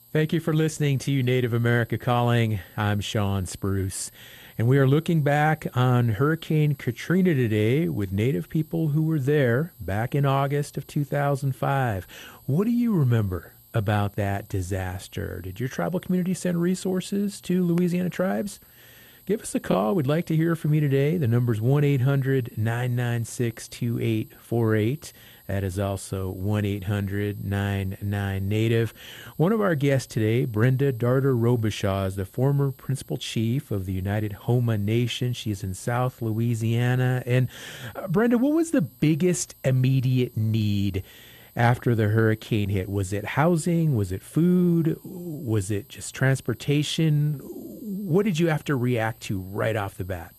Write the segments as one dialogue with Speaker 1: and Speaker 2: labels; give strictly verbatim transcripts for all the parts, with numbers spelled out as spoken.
Speaker 1: Thank you for listening to Native America Calling. I'm Sean Spruce, and we are looking back on Hurricane Katrina today with Native people who were there back in August of two thousand five. What do you remember about that disaster? Did your tribal community send resources to Louisiana tribes? Give us a call. We'd like to hear from you today. The number's one eight hundred nine nine six two eight four eight. That is also one eight hundred nine nine Native. One of our guests today, Brenda Darter Robichaud, is the former principal chief of the United Homa Nation. She's in South Louisiana. And uh, Brenda, what was the biggest immediate need after the hurricane hit? Was it housing? Was it food? Was it just transportation? What did you have to react to right off the bat?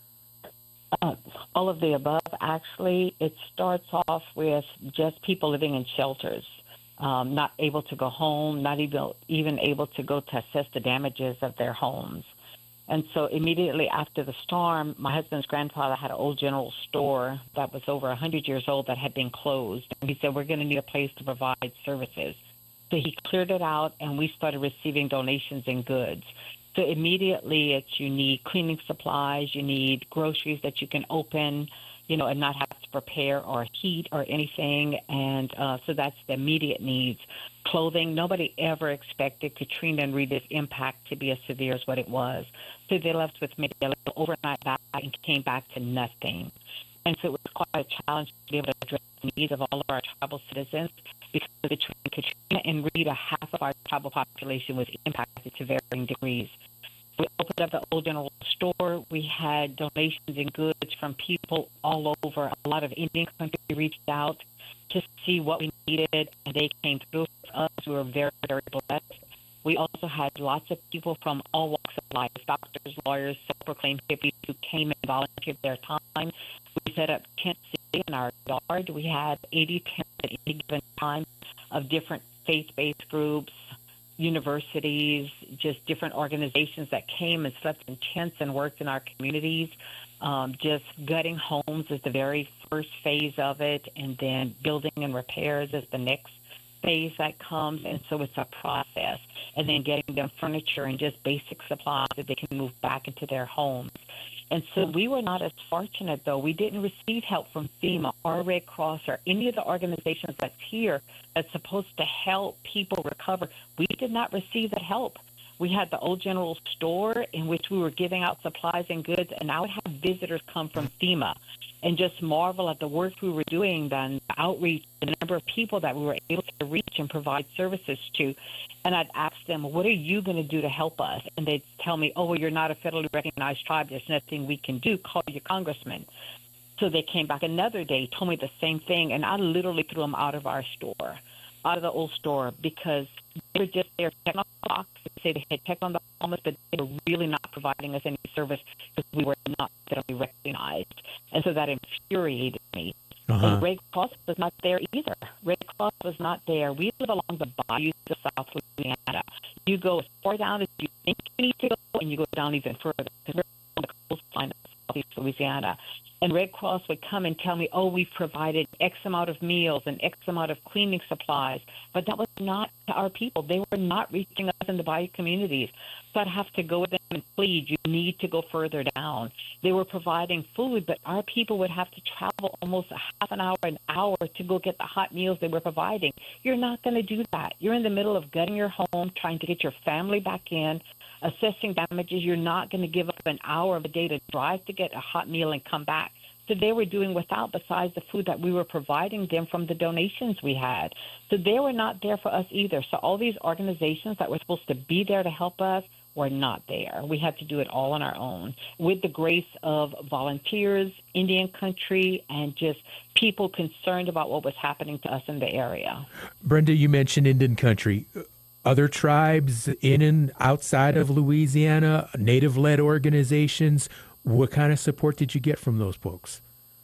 Speaker 2: Uh, all of the above. Actually, it starts off with just people living in shelters, um, not able to go home, not even, even able to go to assess the damages of their homes. And so immediately after the storm, my husband's grandfather had an old general store that was over one hundred years old that had been closed. And he said, we're going to need a place to provide services. So he cleared it out, and we started receiving donations and goods. So immediately it's you need cleaning supplies, you need groceries that you can open, you know, and not have to prepare or heat or anything. And uh, so that's the immediate needs. Clothing, nobody ever expected Katrina and Rita's impact to be as severe as what it was. So they left with maybe a little overnight bag and came back to nothing. And so it was quite a challenge to be able to address the needs of all of our tribal citizens, because between Katrina and Rita, half of our tribal population was impacted to varying degrees. We opened up the old general store. We had donations and goods from people all over. A lot of Indian country reached out to see what we needed, and they came through for us. We were very, very blessed. We also had lots of people from all walks of life, doctors, lawyers, self-proclaimed hippies, who came and volunteered their time. We set up tents in our yard. We had eighty tents at any given time of different faith-based groups, universities, just different organizations that came and slept in tents and worked in our communities. Um, just gutting homes is the very first phase of it, and then building and repairs is the next phase that comes. And so it's a process, and then getting them furniture and just basic supplies that they can move back into their homes. And so we were not as fortunate, though. We didn't receive help from FEMA or Red Cross or any of the organizations that's here that's supposed to help people recover. We did not receive that help. We had the old general store in which we were giving out supplies and goods, and I would have visitors come from FEMA and just marvel at the work we were doing, the outreach, the number of people that we were able to reach and provide services to. And I'd ask them, what are you going to do to help us? And they'd tell me, oh, well, you're not a federally recognized tribe. There's nothing we can do. Call your congressman. So they came back another day, told me the same thing, and I literally threw them out of our store, out of the old store, because they were just there checking on the box. They say they had checked on the homeless, but they were really not providing us any service because we were not federally recognized. And so that infuriated me. Uh-huh. And Red Cross was not there either. Red Cross was not there. We live along the bayous of South Louisiana. You go as far down as you think you need to go, and you go down even further, because we're on the coastline of Southeast Louisiana. And Red Cross would come and tell me, oh, we've provided X amount of meals and X amount of cleaning supplies. But that was not to our people. They were not reaching us in the bayou communities. So I'd have to go with them and plead, you need to go further down. They were providing food, but our people would have to travel almost a half an hour, an hour to go get the hot meals they were providing. You're not going to do that. You're in the middle of gutting your home, trying to get your family back in, assessing damages. You're not going to give up an hour of a day to drive to get a hot meal and come back. So they were doing without, besides the food that we were providing them from the donations we had. So they were not there for us either. So all these organizations that were supposed to be there to help us were not there. We had to do it all on our own with the grace of volunteers, Indian country, and just people concerned about what was happening to us in the area.
Speaker 1: Brenda, you mentioned Indian country. Other tribes in and outside of Louisiana, Native-led organizations, what kind of support did you get from those folks?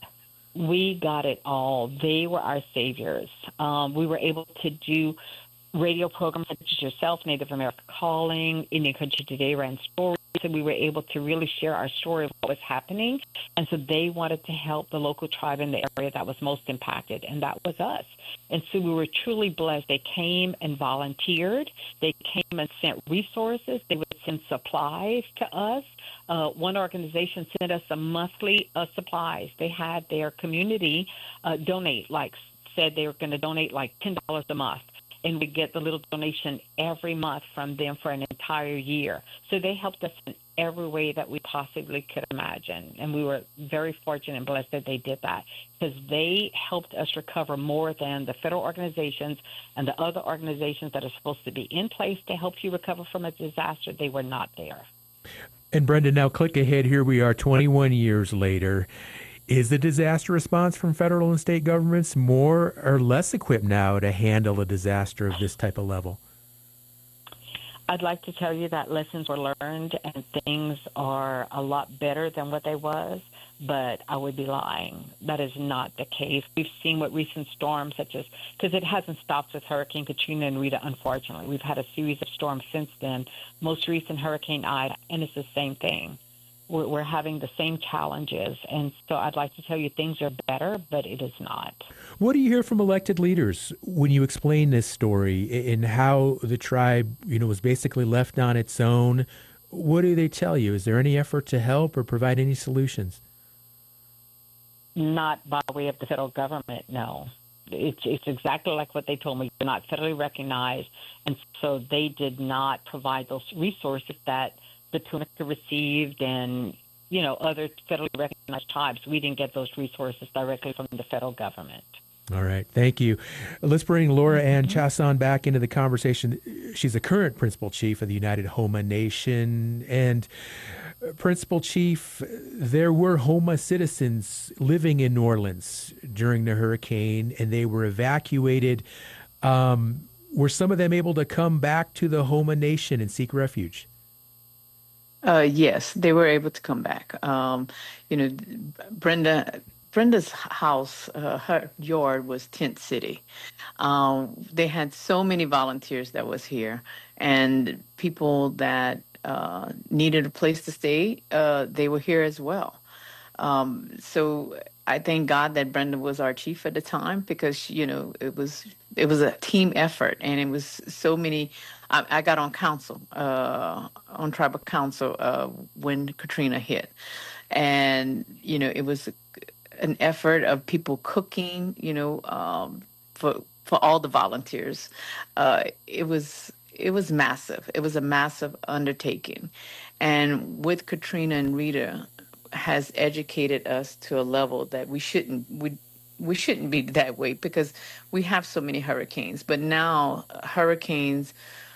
Speaker 2: We got it all. They were our saviors. Um, we were able to do radio programs such as yourself, Native America Calling, Indian Country Today ran stories so we were able to really share our story of what was happening. And so they wanted to help the local tribe in the area that was most impacted, and that was us. And so we were truly blessed. They came and volunteered. They came and sent resources. They would send supplies to us. Uh, one organization sent us a monthly uh, supplies. They had their community uh, donate, like said they were going to donate like ten dollars a month. And we get the little donation every month from them for an entire year. So they helped us in every way that we possibly could imagine. And we were very fortunate and blessed that they did that, because they helped us recover more than the federal organizations and the other organizations that are supposed to be in place to help you recover from a disaster. They were not there.
Speaker 1: And Brenda, now click ahead. Here we are twenty-one years later. Is the disaster response from federal and state governments more or less equipped now to handle a disaster of this type of level?
Speaker 2: I'd like to tell you that lessons were learned and things are a lot better than what they was, but I would be lying. That is not the case. We've seen what recent storms such as, because it hasn't stopped with Hurricane Katrina and Rita, unfortunately. We've had a series of storms since then, most recent Hurricane Ida, and it's the same thing. We're, we're having the same challenges, and so I'd like to tell you things are better, but it is not.
Speaker 1: What do you hear from elected leaders when you explain this story and how the tribe, you know, was basically left on its own? What do they tell you? Is there any effort to help or provide any solutions?
Speaker 2: Not by way of the federal government, no. It's, it's exactly like what they told me. They're not federally recognized, and so they did not provide those resources that the Tunica received and, you know, other federally recognized tribes. We didn't get those resources directly from the federal government.
Speaker 1: All right. Thank you. Let's bring Laura Ann Chason back into the conversation. She's the current Principal Chief of the United Homa Nation. And uh, Principal Chief, there were Homa citizens living in New Orleans during the hurricane, and they were evacuated. Um, were some of them able to come back to the Homa Nation and seek refuge?
Speaker 3: Uh, yes, they were able to come back. Um, you know, Brenda, Brenda's house, uh, her yard was tent city. Um, they had so many volunteers that was here, and people that uh, needed a place to stay. Uh, they were here as well. Um, so I thank God that Brenda was our chief at the time, because you know it was it was a team effort, and it was so many. I, I got on council, uh, on tribal council uh, when Katrina hit, and you know it was an effort of people cooking, you know, um, for for all the volunteers. Uh, it was it was massive. It was a massive undertaking, and with Katrina and Rita, has educated us to a level that we shouldn't we we shouldn't be that way, because we have so many hurricanes. But now hurricanes,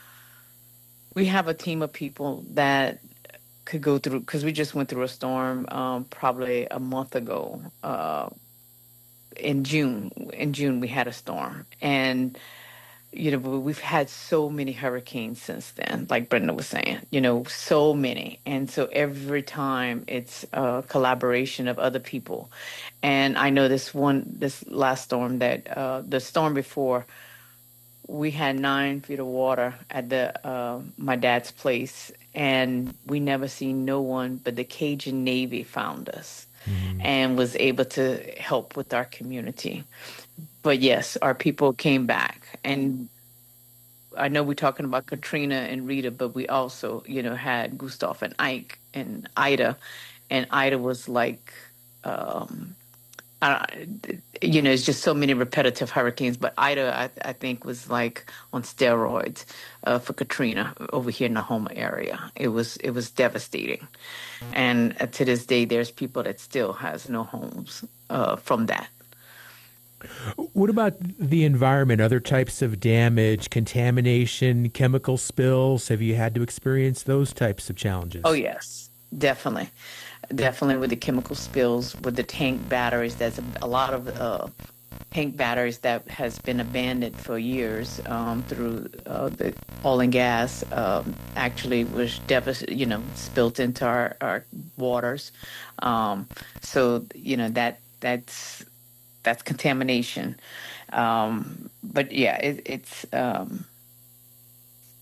Speaker 3: we have a team of people that could go through, because we just went through a storm um, probably a month ago. Uh, in June, in June we had a storm, and you know we've had so many hurricanes since then. Like Brenda was saying, you know, so many, and so every time it's a collaboration of other people. And I know this one, this last storm that uh, the storm before, we had nine feet of water at the uh, my dad's place, and we never seen no one, but the Cajun Navy found us mm-hmm. and was able to help with our community. But yes, our people came back, and I know we're talking about Katrina and Rita, but we also, you know, had Gustav and Ike and Ida, and Ida was like. Um, Uh, you know, it's just so many repetitive hurricanes, but Ida, I, I think, was like on steroids uh, for Katrina over here in the Homa area. It was it was devastating, and uh, to this day, there's people that still has no homes uh, from that.
Speaker 1: What about the environment? Other types of damage, contamination, chemical spills? Have you had to experience those types of challenges?
Speaker 3: Oh yes, definitely. Definitely with the chemical spills, with the tank batteries. There's a, a lot of uh, tank batteries that has been abandoned for years um, through uh, the oil and gas. Um, actually, was devast- you know, spilt into our, our waters. Um, so you know that that's that's contamination. Um, but yeah, it, it's um,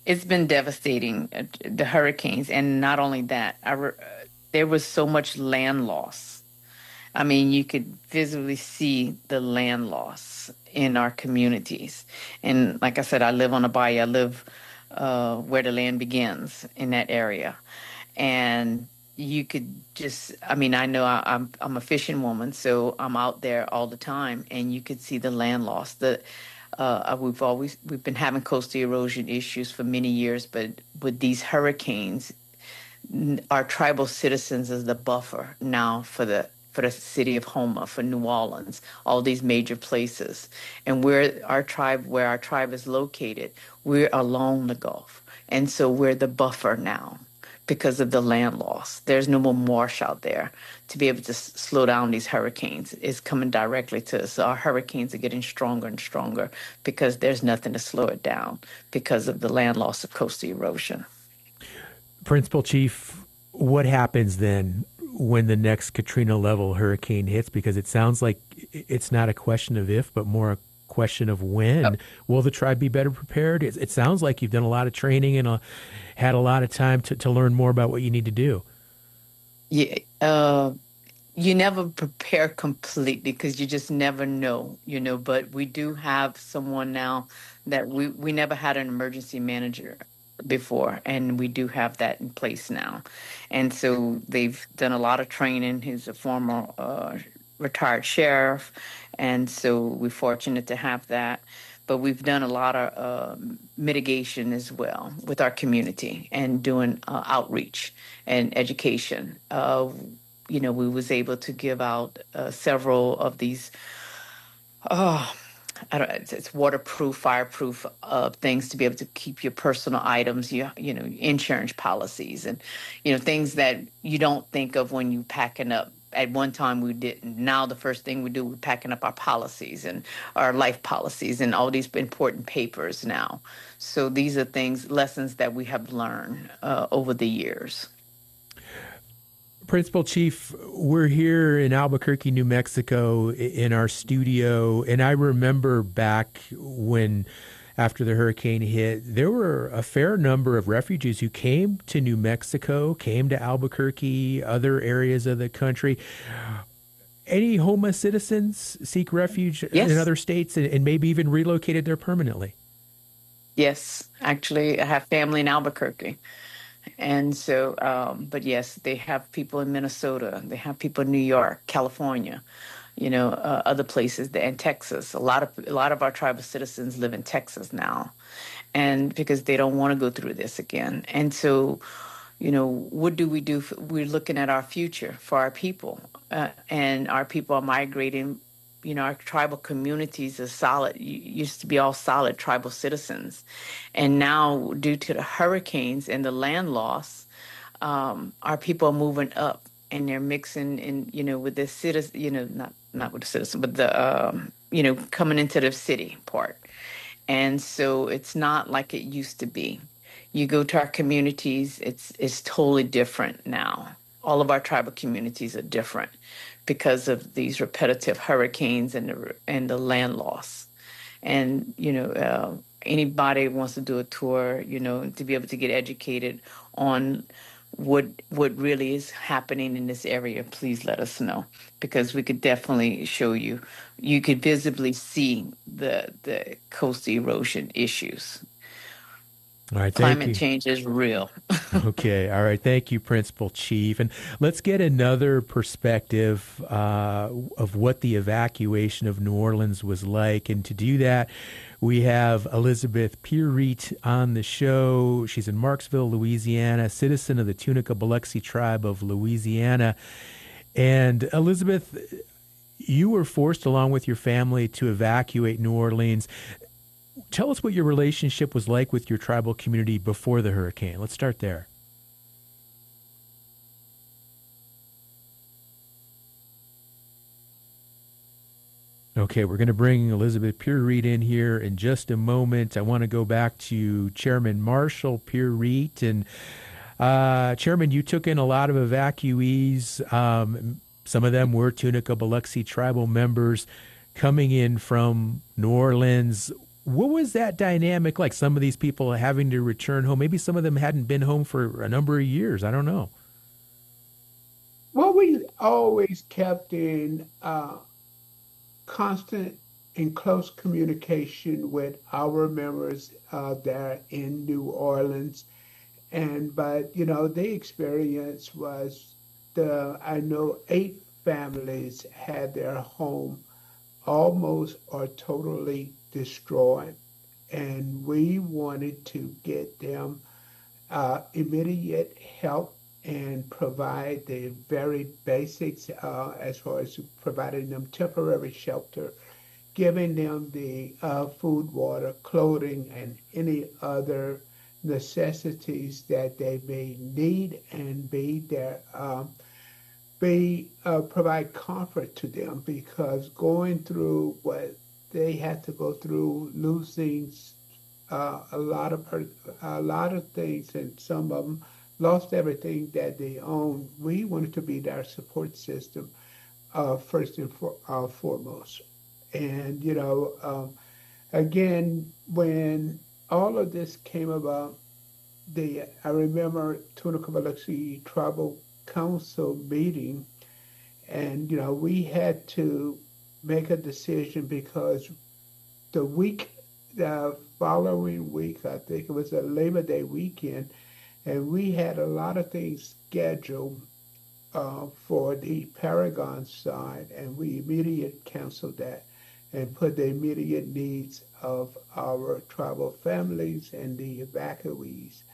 Speaker 3: It's been devastating, uh, the hurricanes, and not only that, I re- uh, there was so much land loss. I mean, you could visibly see the land loss in our communities. And like I said, I live on a bayou. I live uh, where the land begins in that area. And you could just, I mean, I know I, I'm I'm a fishing woman, so I'm out there all the time, and you could see the land loss. The uh, we've always we've been having coastal erosion issues for many years, but with these hurricanes, our tribal citizens is the buffer now for the for the city of Houma, for New Orleans, all these major places. And where our tribe, where our tribe is located, we're along the Gulf. And so we're the buffer now because of the land loss. There's no more marsh out there to be able to s- slow down these hurricanes. It's coming directly to us. So our hurricanes are getting stronger and stronger because there's nothing to slow it down because of the land loss of coastal erosion.
Speaker 1: Principal Chief, what happens then when the next Katrina level hurricane hits? Because it sounds like it's not a question of if, but more a question of when. Will the tribe be better prepared? It, it sounds like you've done a lot of training and uh had a lot of time to, to learn more about what you need to do.
Speaker 3: Yeah, uh, you never prepare completely because you just never know, you know. But we do have someone now that we we never had an emergency manager before, and we do have that in place now. And so they've done a lot of training. He's a former uh, retired sheriff, and so we're fortunate to have that. But we've done a lot of uh, mitigation as well with our community and doing uh, outreach and education. Uh, you know, we was able to give out uh, several of these, oh, I don't, it's, it's waterproof, fireproof uh, things to be able to keep your personal items, your, you know, insurance policies, and, you know, things that you don't think of when you packing up. At one time we didn't. Now the first thing we do, we're packing up our policies and our life policies and all these important papers now. So these are things, lessons that we have learned uh, over the years.
Speaker 1: Principal Chief, we're here in Albuquerque, New Mexico, in our studio, and I remember back when, after the hurricane hit, there were a fair number of refugees who came to New Mexico, came to Albuquerque, other areas of the country. Any Houma citizens seek refuge
Speaker 3: Yes.
Speaker 1: in other states and, and maybe even relocated there permanently?
Speaker 3: Yes, actually, I have family in Albuquerque. And so, um, but yes, they have people in Minnesota, they have people in New York, California, you know, uh, other places, and Texas. A lot of a lot of our tribal citizens live in Texas now, and because they don't want to go through this again. And so, you know, what do we do? For, we're looking at our future for our people, uh, and our people are migrating. You know, our tribal communities are solid, used to be all solid tribal citizens. And now, due to the hurricanes and the land loss, um, our people are moving up and they're mixing in, you know, with the citizens, you know, not, not with the citizen, but the, um, you know, coming into the city part. And so it's not like it used to be. You go to our communities, it's, it's totally different now. All of our tribal communities are different because of these repetitive hurricanes and the and the land loss. And you know, uh, anybody wants to do a tour, you know, to be able to get educated on what what really is happening in this area, please let us know because we could definitely show you. You could visibly see the the coastal erosion issues.
Speaker 1: All right, thank
Speaker 3: Climate
Speaker 1: you.
Speaker 3: change is real.
Speaker 1: Okay. All right. Thank you, Principal Chief. And let's get another perspective uh, of what the evacuation of New Orleans was like. And to do that, we have Elizabeth Pierreet on the show. She's in Marksville, Louisiana, citizen of the Tunica Biloxi tribe of Louisiana. And Elizabeth, you were forced along with your family to evacuate New Orleans. Tell us what your relationship was like with your tribal community before the hurricane. Let's start there. Okay, we're going to bring Elizabeth Pierreet in here in just a moment. I want to go back to Chairman Marshall Pierreet. And uh, Chairman, you took in a lot of evacuees. Um, some of them were Tunica Biloxi tribal members coming in from New Orleans. What was that dynamic like? Some of these people having to return home. Maybe some of them hadn't been home for a number of years. I don't know.
Speaker 4: Well, we always kept in uh, constant and close communication with our members uh, there in New Orleans. And, but, you know, the experience was the, I know eight families had their home almost or totally destroyed. And we wanted to get them uh, immediate help and provide the very basics uh, as far as providing them temporary shelter, giving them the uh, food, water, clothing, and any other necessities that they may need, and be there, um, be uh, provide comfort to them, because going through what they had to go through, losing uh, a lot of a lot of things, and some of them lost everything that they owned. We wanted to be their support system uh, first and for, uh, foremost. And, you know, um, again, when all of this came about, the I remember Tunica Biloxi Tribal Council meeting, and, you know, we had to make a decision because the week, the following week, I think it was a Labor Day weekend, and we had a lot of things scheduled uh, for the Paragon side, and we immediately canceled that and put the immediate needs of our tribal families and the evacuees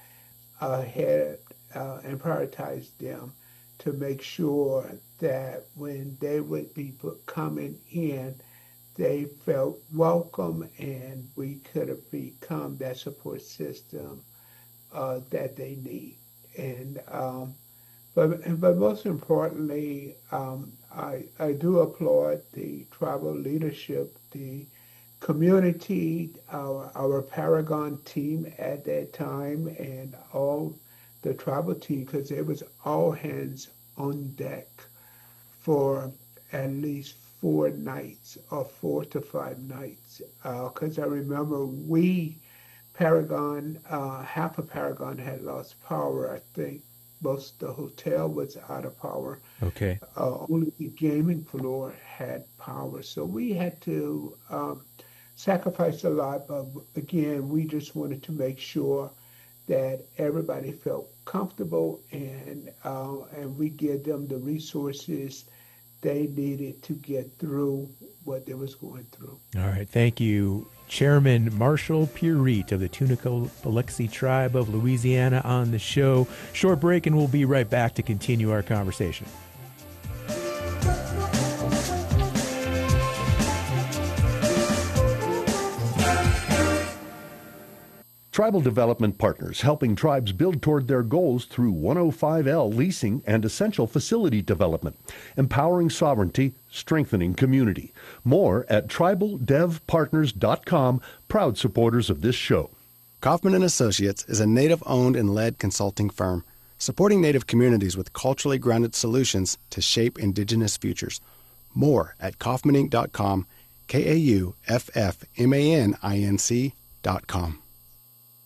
Speaker 4: ahead uh, and prioritized them to make sure that when they would be coming in, they felt welcome, and we could have become that support system uh, that they need. And um, but but most importantly, um, I I do applaud the tribal leadership, the community, our our Paragon team at that time, and all the tribal team, because it was all hands on deck for at least four nights or four to five nights. Because uh, I remember we, Paragon, uh, half of Paragon had lost power. I think most of the hotel was out of power.
Speaker 1: Okay.
Speaker 4: Uh, only the gaming floor had power. So we had to um, sacrifice a lot. But again, we just wanted to make sure that everybody felt comfortable, and uh, and we give them the resources they needed to get through what they was going through.
Speaker 1: All right. Thank you, Chairman Marshall Pierite of the Tunica Biloxi Tribe of Louisiana on the show. Short break, and we'll be right back to continue our conversation.
Speaker 5: Tribal Development Partners, helping tribes build toward their goals through one oh five L leasing and essential facility development, empowering sovereignty, strengthening community. More at tribal dev partners dot com, proud supporters of this show.
Speaker 6: Kaufman and Associates is a Native-owned and led consulting firm, supporting Native communities with culturally grounded solutions to shape Indigenous futures. More at kaufman inc dot com, K A U F F M A N I N C dot com.